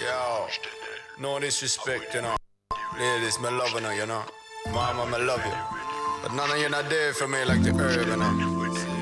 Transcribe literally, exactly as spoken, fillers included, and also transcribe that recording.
Yo, no disrespect, you know. Ladies, me loving her, you know. Mama, me love you. But none of you not there for me like the herb, you know.